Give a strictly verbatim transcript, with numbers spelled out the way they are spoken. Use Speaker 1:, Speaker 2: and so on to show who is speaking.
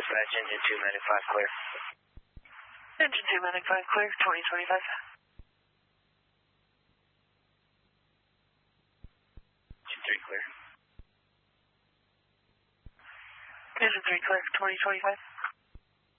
Speaker 1: Dispatch, engine two, medic five, clear.
Speaker 2: Engine two, medic five, clear, twenty twenty-five.
Speaker 1: Engine three, clear.
Speaker 2: Engine three, clear, twenty twenty-five.